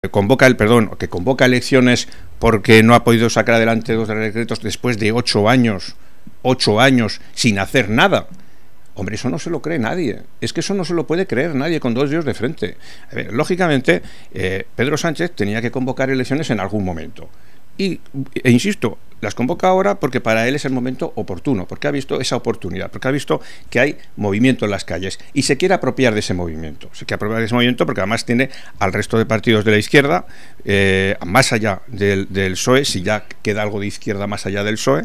que convoca elecciones porque no ha podido sacar adelante 2 decretos después de 8 años sin hacer nada. Hombre, eso no se lo cree nadie. Es que eso no se lo puede creer nadie con 2 dedos de frente. A ver, lógicamente, Pedro Sánchez tenía que convocar elecciones en algún momento. E insisto, las convoca ahora porque para él es el momento oportuno, porque ha visto esa oportunidad, porque ha visto que hay movimiento en las calles y se quiere apropiar de ese movimiento. Se quiere apropiar de ese movimiento porque además tiene al resto de partidos de la izquierda, más allá del PSOE, si ya queda algo de izquierda más allá del PSOE,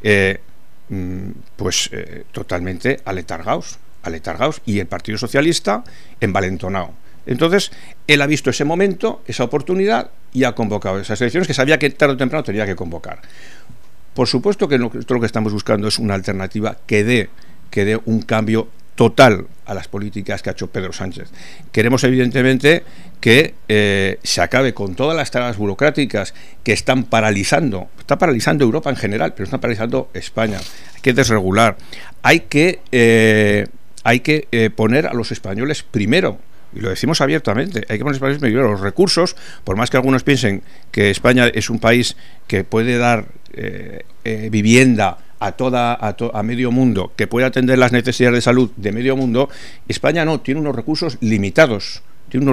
totalmente aletargados, y el Partido Socialista envalentonado. Entonces, él ha visto ese momento, esa oportunidad, y ha convocado esas elecciones que sabía que tarde o temprano tenía que convocar. Por supuesto que lo que estamos buscando es una alternativa que dé un cambio total a las políticas que ha hecho Pedro Sánchez. Queremos, evidentemente, que se acabe con todas las trabas burocráticas que está paralizando Europa en general, pero están paralizando España. Hay que desregular, hay que poner a los españoles primero. Y lo decimos abiertamente, hay que poner los recursos, por más que algunos piensen que España es un país que puede dar vivienda a medio mundo, que puede atender las necesidades de salud de medio mundo. España no, tiene unos recursos limitados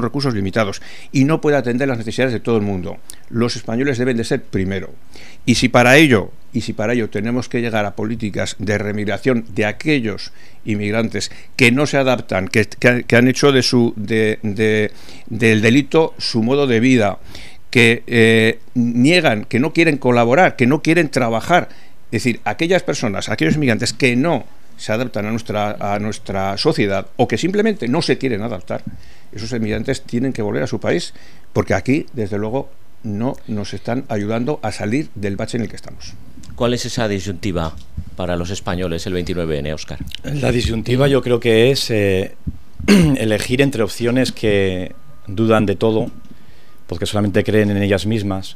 y no puede atender las necesidades de todo el mundo. Los españoles deben de ser primero. Y si para ello tenemos que llegar a políticas de remigración de aquellos inmigrantes que no se adaptan, que han hecho del delito su modo de vida, que niegan, que no quieren colaborar, que no quieren trabajar, es decir, aquellos inmigrantes que no se adaptan a nuestra sociedad o que simplemente no se quieren adaptar, esos inmigrantes tienen que volver a su país, porque aquí, desde luego, no nos están ayudando a salir del bache en el que estamos. ¿Cuál es esa disyuntiva para los españoles el 29N, Óscar? La disyuntiva yo creo que es elegir entre opciones que dudan de todo, porque solamente creen en ellas mismas,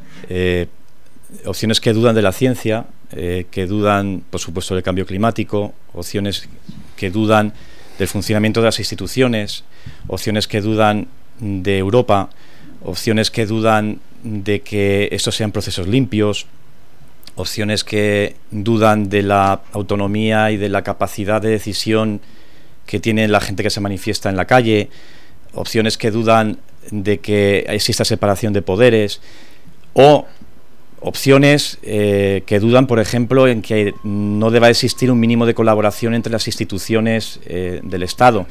opciones que dudan de la ciencia, que dudan, por supuesto, del cambio climático, opciones que dudan del funcionamiento de las instituciones, opciones que dudan de Europa, opciones que dudan de que estos sean procesos limpios, opciones que dudan de la autonomía y de la capacidad de decisión que tiene la gente que se manifiesta en la calle, opciones que dudan de que exista separación de poderes, o opciones que dudan, por ejemplo, en que no deba existir un mínimo de colaboración entre las instituciones del Estado,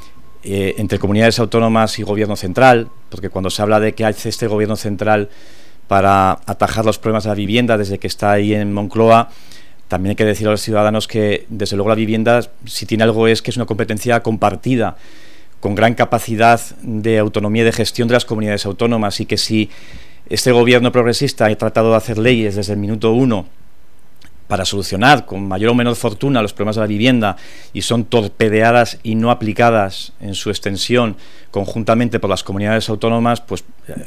entre comunidades autónomas y gobierno central, porque cuando se habla de que hace este gobierno central para atajar los problemas de la vivienda desde que está ahí en Moncloa, también hay que decir a los ciudadanos que, desde luego, la vivienda, si tiene algo, es que es una competencia compartida, con gran capacidad de autonomía y de gestión de las comunidades autónomas, y que si este gobierno progresista ha tratado de hacer leyes desde el minuto 1 para solucionar con mayor o menor fortuna los problemas de la vivienda, y son torpedeadas y no aplicadas en su extensión conjuntamente por las comunidades autónomas, pues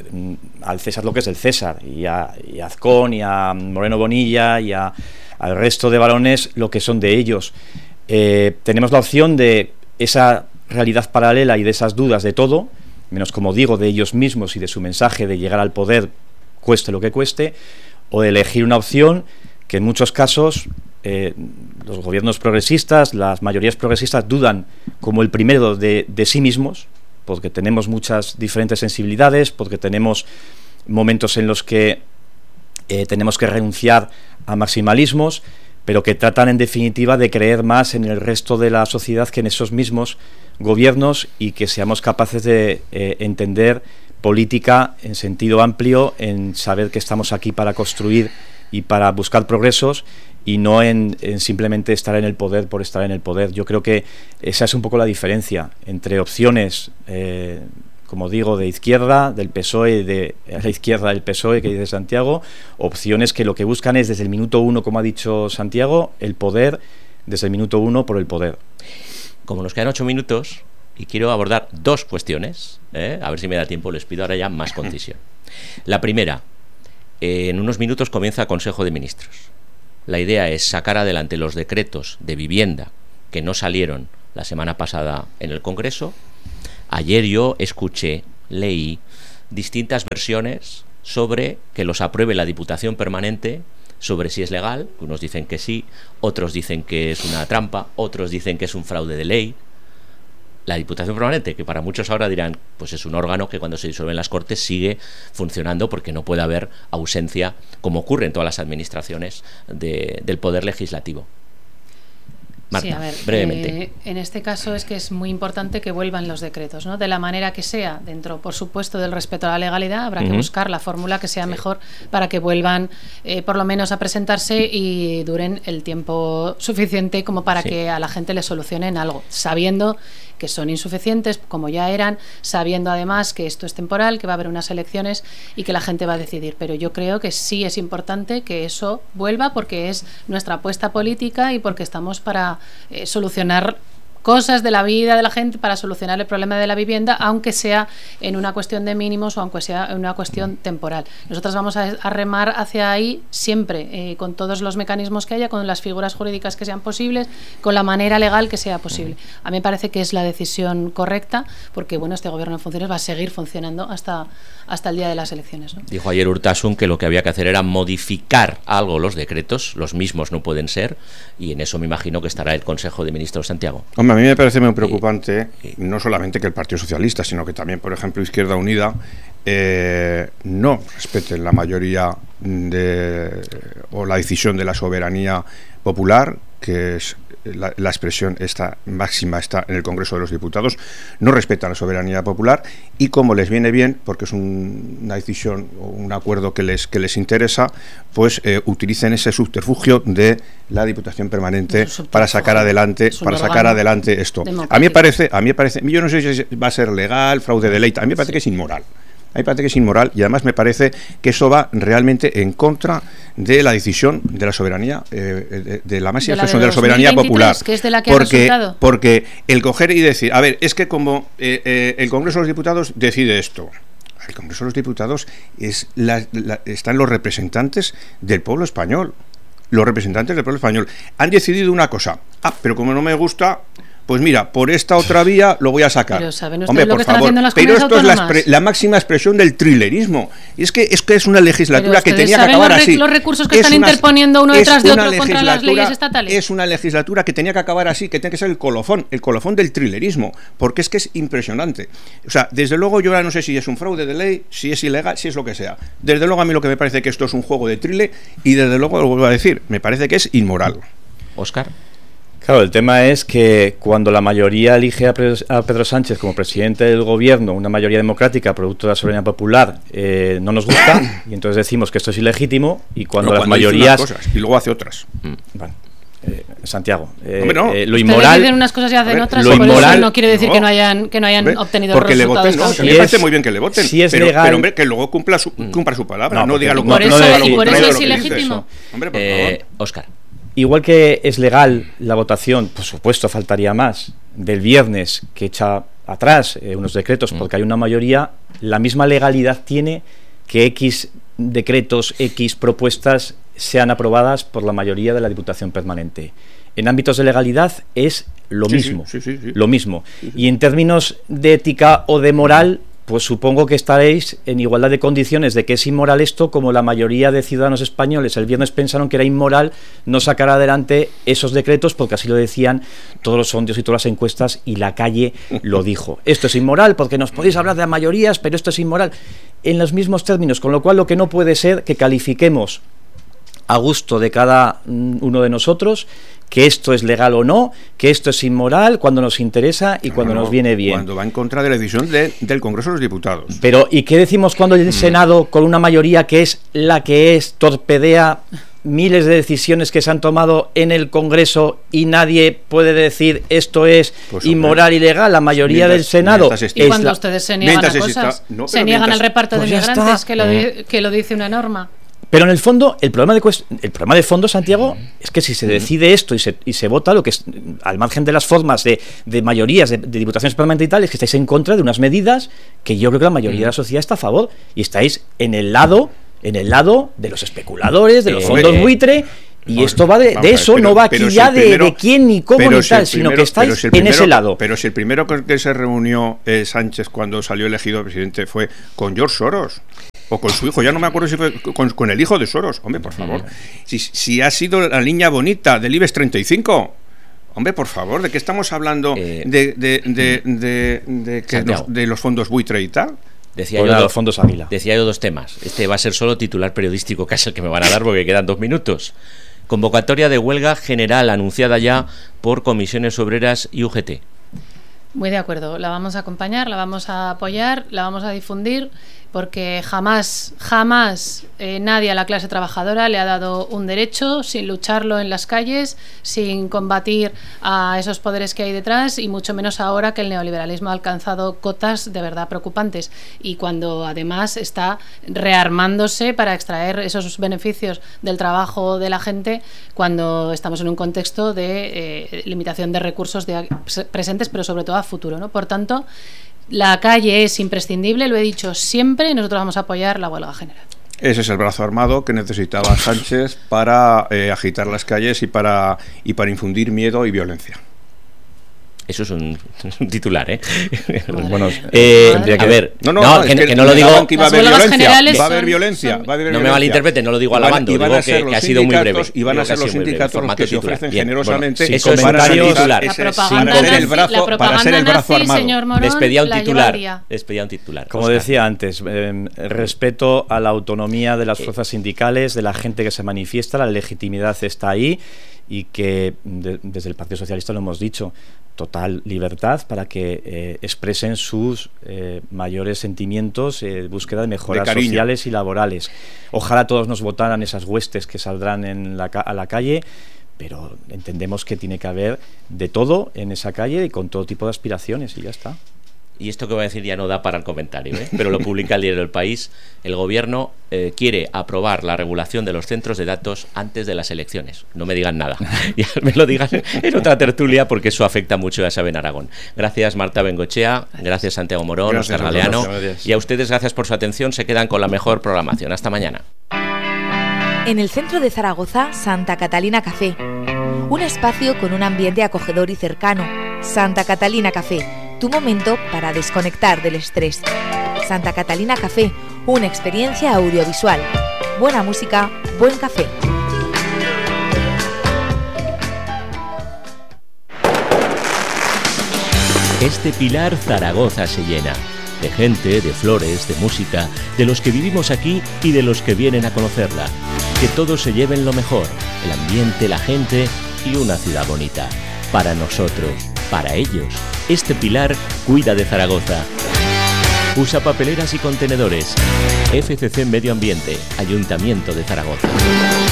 al César lo que es el César, y a Azcón y a Moreno Bonilla y al resto de varones lo que son de ellos. Tenemos la opción de esa realidad paralela y de esas dudas de todo, menos, como digo, de ellos mismos y de su mensaje de llegar al poder cueste lo que cueste, o de elegir una opción que en muchos casos los gobiernos progresistas, las mayorías progresistas, dudan como el primero de sí mismos, porque tenemos muchas diferentes sensibilidades, porque tenemos momentos en los que tenemos que renunciar a maximalismos, pero que tratan en definitiva de creer más en el resto de la sociedad que en esos mismos gobiernos, y que seamos capaces de entender política en sentido amplio, en saber que estamos aquí para construir y para buscar progresos, y no en simplemente estar en el poder por estar en el poder. Yo creo que esa es un poco la diferencia entre opciones, como digo, de izquierda, del PSOE, de la izquierda del PSOE, que dice Santiago, opciones que lo que buscan es, desde el minuto 1, como ha dicho Santiago, el poder, desde el minuto 1 por el poder. Como nos quedan 8 minutos y quiero abordar 2 cuestiones, a ver si me da tiempo, les pido ahora ya más concisión. La primera, en unos minutos comienza el Consejo de Ministros. La idea es sacar adelante los decretos de vivienda que no salieron la semana pasada en el Congreso. Ayer yo escuché, leí distintas versiones sobre que los apruebe la Diputación Permanente, sobre si es legal. Unos dicen que sí, otros dicen que es una trampa, otros dicen que es un fraude de ley. La Diputación Permanente, que para muchos ahora dirán, pues es un órgano que cuando se disuelven las Cortes sigue funcionando, porque no puede haber ausencia, como ocurre en todas las administraciones del Poder Legislativo. Marta, sí, a ver, brevemente. En este caso es que es muy importante que vuelvan los decretos, ¿no? De la manera que sea, dentro, por supuesto, del respeto a la legalidad, habrá que buscar la fórmula que sea mejor para que vuelvan, por lo menos, a presentarse y duren el tiempo suficiente como para que a la gente le solucionen algo, sabiendo que son insuficientes, como ya eran, sabiendo además que esto es temporal, que va a haber unas elecciones y que la gente va a decidir. Pero yo creo que sí es importante que eso vuelva, porque es nuestra apuesta política y porque estamos para solucionar cosas de la vida de la gente, para solucionar el problema de la vivienda, aunque sea en una cuestión de mínimos o aunque sea en una cuestión temporal. Nosotros vamos a remar hacia ahí siempre, con todos los mecanismos que haya, con las figuras jurídicas que sean posibles, con la manera legal que sea posible. A mí me parece que es la decisión correcta, porque bueno, este gobierno en funciones va a seguir funcionando hasta el día de las elecciones, ¿no? Dijo ayer Urtasun que lo que había que hacer era modificar algo los decretos, los mismos no pueden ser, y en eso me imagino que estará el Consejo de Ministros, Santiago. Hombre, a mí me parece muy preocupante, no solamente que el Partido Socialista, sino que también, por ejemplo, Izquierda Unida no respeten la mayoría o la decisión de la soberanía popular, que es la expresión esta máxima está en el Congreso de los Diputados. No respetan la soberanía popular, y como les viene bien, porque es una decisión o un acuerdo que les interesa, pues utilicen ese subterfugio de la Diputación Permanente para sacar adelante esto. A mí me parece, yo no sé si va a ser legal, fraude de ley, a mí me parece que es inmoral. A mí me parece que es inmoral, y además me parece que eso va realmente en contra de la decisión de la soberanía, de la máxima expresión de la soberanía popular. Que es de la que ha resultado. Porque el coger y decir, a ver, es que como el Congreso de los Diputados decide esto. El Congreso de los Diputados están los representantes del pueblo español. Los representantes del pueblo español han decidido una cosa. Pero como no me gusta, pues mira, por esta otra vía lo voy a sacar. Pero ¿saben ustedes lo que están haciendo en las comunidades autónomas? Pero esto es la máxima expresión del trilerismo. Y es que es una legislatura que tenía que acabar así. Los recursos que están interponiendo uno detrás de otro contra las leyes estatales. Es una legislatura que tenía que acabar así, que tiene que ser el colofón del trilerismo, porque es que es impresionante. O sea, desde luego yo ahora no sé si es un fraude de ley, si es ilegal, si es lo que sea. Desde luego a mí lo que me parece que esto es un juego de trile, y desde luego lo vuelvo a decir, me parece que es inmoral. Óscar. Claro, el tema es que cuando la mayoría elige a Pedro Sánchez como presidente del gobierno, una mayoría democrática producto de la soberanía popular, no nos gusta, y entonces decimos que esto es ilegítimo, y cuando las mayorías... Cosas, y luego hace otras. Bueno, Santiago, hombre, no. Lo inmoral... Ustedes dicen unas cosas y hacen otras, lo inmoral, eso no quiere decir que no hayan obtenido porque resultados. Le voten, no, me parece muy bien que le voten, si es pero, legal, pero hombre, que luego cumpla su palabra, no diga lo por contrario. Por eso es ilegítimo. Hombre, por favor. Óscar. Igual que es legal la votación, por supuesto faltaría más, del viernes, que echa atrás unos decretos porque hay una mayoría, la misma legalidad tiene que X decretos, X propuestas sean aprobadas por la mayoría de la Diputación Permanente. En ámbitos de legalidad es lo mismo. Lo mismo. Y en términos de ética o de moral, pues supongo que estaréis en igualdad de condiciones de que es inmoral esto, como la mayoría de ciudadanos españoles el viernes pensaron que era inmoral no sacar adelante esos decretos, porque así lo decían todos los sondeos y todas las encuestas, y la calle lo dijo. Esto es inmoral porque nos podéis hablar de mayorías, pero esto es inmoral. En los mismos términos, con lo cual lo que no puede ser que califiquemos a gusto de cada uno de nosotros que esto es legal o no, que esto es inmoral cuando nos interesa y cuando nos viene bien. Cuando va en contra de la decisión del Congreso de los Diputados. Pero, ¿y qué decimos cuando el Senado, con una mayoría que es la que es, torpedea miles de decisiones que se han tomado en el Congreso y nadie puede decir esto es inmoral, ilegal? La mayoría del Senado... Y cuando ustedes se niegan a cosas, se niegan al reparto de migrantes, que lo dice una norma. Pero en el fondo, el problema de fondo, Santiago, es que si se decide esto y se vota, lo que es, al margen de las formas de mayorías, de diputaciones permanentes y tal, es que estáis en contra de unas medidas que yo creo que la mayoría de la sociedad está a favor, y estáis en el lado de los especuladores, de los fondos buitre, Y esto va de eso, no va aquí ya de quién ni cómo ni tal, sino que estáis en ese lado. Pero si el primero que se reunió Sánchez cuando salió elegido presidente fue con George Soros, o con su hijo, ya no me acuerdo si fue con el hijo de Soros, hombre, por favor. Si ha sido la niña bonita del IBEX 35, hombre, por favor, ¿de qué estamos hablando? De los fondos buitre y tal. Decía yo dos temas. Este va a ser solo titular periodístico, que es el que me van a dar porque quedan 2 minutos. Convocatoria de huelga general anunciada ya por comisiones obreras y UGT. Muy de acuerdo, la vamos a acompañar, la vamos a apoyar, la vamos a difundir, porque jamás nadie a la clase trabajadora le ha dado un derecho sin lucharlo en las calles, sin combatir a esos poderes que hay detrás, y mucho menos ahora que el neoliberalismo ha alcanzado cotas de verdad preocupantes, y cuando además está rearmándose para extraer esos beneficios del trabajo de la gente, cuando estamos en un contexto de limitación de recursos presentes, pero sobre todo a futuro, ¿no? Por tanto, la calle es imprescindible, lo he dicho siempre, y nosotros vamos a apoyar la huelga general. Ese es el brazo armado que necesitaba Sánchez para agitar las calles y para infundir miedo y violencia. Eso es un titular, ¿eh? Bueno, a ver, que no lo digo. Que va a haber violencia. No me malinterprete, no lo digo alabando, digo que ha sido muy breve. Y van a ser los sindicatos los que se ofrecen generosamente para ser el brazo armado. Les pedía un titular. Como decía antes, respeto a la autonomía de las fuerzas sindicales, de la gente que se manifiesta, la legitimidad está ahí, y que desde el Partido Socialista lo hemos dicho, total libertad para que expresen sus mayores sentimientos, búsqueda de mejoras sociales y laborales. Ojalá todos nos votaran esas huestes que saldrán a la calle, pero entendemos que tiene que haber de todo en esa calle y con todo tipo de aspiraciones, y ya está. Y esto que voy a decir ya no da para el comentario, pero lo publica el diario El País. El gobierno quiere aprobar la regulación de los centros de datos antes de las elecciones. No me digan nada, ya me lo digan en otra tertulia, porque eso afecta mucho, ya saben, Aragón. Gracias, Marta Bengoechea, gracias, Santiago Morón, Óscar Galeano, y a ustedes gracias por su atención. Se quedan con la mejor programación. Hasta mañana. En el centro de Zaragoza, Santa Catalina Café. Un espacio con un ambiente acogedor y cercano. Santa Catalina Café, tu momento para desconectar del estrés. Santa Catalina Café, una experiencia audiovisual. Buena música, buen café. Este pilar Zaragoza se llena. De gente, de flores, de música, de los que vivimos aquí y de los que vienen a conocerla. Que todos se lleven lo mejor, el ambiente, la gente y una ciudad bonita. Para nosotros, para ellos, este pilar cuida de Zaragoza. Usa papeleras y contenedores. FCC Medio Ambiente, Ayuntamiento de Zaragoza.